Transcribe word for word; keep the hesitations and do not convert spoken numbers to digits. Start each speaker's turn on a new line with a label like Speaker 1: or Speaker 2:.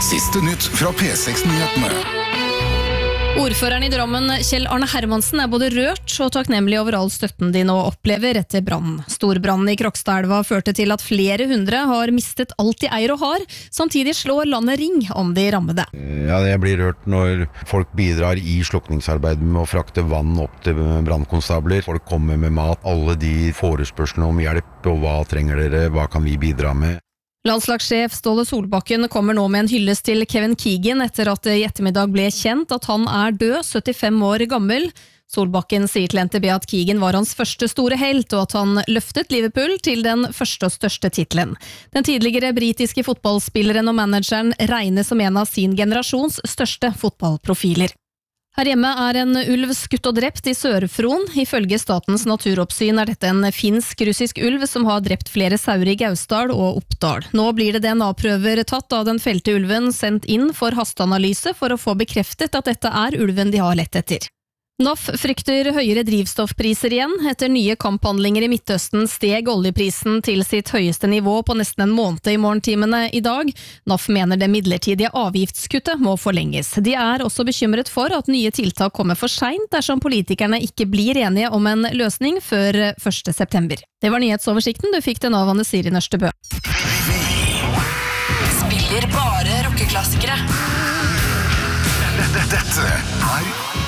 Speaker 1: Siste nytt fra P seks Nyhetene.
Speaker 2: Ordføreren i Drammen, Kjell Arne Hermansen, er både rørt og takknemlig over all støtten de nå opplever etter brannen. Storbrannen i Krokstadelva førte til at flere hundre har mistet alt de eier og har. Samtidig slår landet ring om de rammede.
Speaker 3: Ja, jeg blir rørt når folk bidrar i slukningsarbeidet med å frakte vann opp til brannkonstabler. Folk kommer med mat, alle de forespørslene om hjelp, og hva trenger dere, hva kan vi bidra med?
Speaker 2: Landslagssjef Ståle Solbakken kommer nå med en hyllest til Kevin Keegan etter at det i ettermiddag ble kjent at han er død, syttifem år gammel. Solbakken sier til N T B at Keegan var hans første store helt, og at han løftet Liverpool til den første og største titlen. Den tidligere britiske fotballspilleren og manageren regnes som en av sin generasjons største fotballprofiler. Her hjemme er en ulv skutt og drept i Sør-Fron. Ifølge Statens naturoppsyn er dette en finsk-russisk ulv som har drept flere sauer i Gausdal og Oppdal. Nå blir det D N A-prøver tatt av den felte ulven sendt inn for hasteanalyse for å få bekreftet at dette er ulven de har lett etter. N A F frykter høyere drivstoffpriser igjen. Etter nye kamphandlinger i Midtøsten steg oljeprisen til sitt høyeste nivå på nesten en måned i morgentimene i dag. N A F mener det midlertidige avgiftskuttet må forlenges. De er også bekymret for at nye tiltak kommer for sent dersom politikerne ikke blir enige om en løsning før første september. Det var nyhetsoversikten. Du fikk den av Anne Siri Nørstebø.
Speaker 4: Spiller bare rockeklassikere.
Speaker 1: Dette er